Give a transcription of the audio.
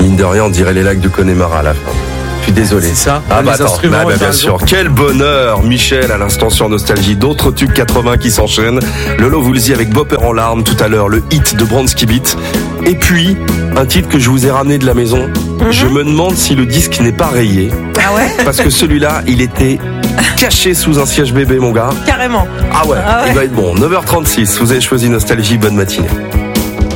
Mine de rien, on dirait les lacs du Connemara à la fin. Je suis désolé. C'est ça. Ah Les bah attends, instruments, bien sûr. Quel bonheur, Michel, à l'instant sur Nostalgie. D'autres tubes 80 qui s'enchaînent. Lolo Woolsey avec Bopper en larmes tout à l'heure, le hit de Bronski Beat. Et puis, un titre que je vous ai ramené de la maison. Je me demande si le disque n'est pas rayé. Ah ouais? Parce que celui-là, il était caché sous un siège bébé, mon gars. Carrément. Ah ouais, il va être bon. 9h36, vous avez choisi Nostalgie, bonne matinée.